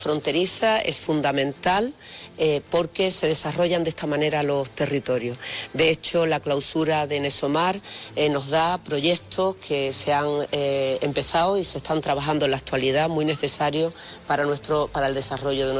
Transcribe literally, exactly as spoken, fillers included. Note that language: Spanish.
fronteriza es fundamental eh, porque se desarrollan de esta manera los territorios. De hecho, la clausura de Nesomar eh, nos da proyectos que se han eh, empezado y se están trabajando en la actualidad, muy necesarios para, nuestro, para el desarrollo de nuestro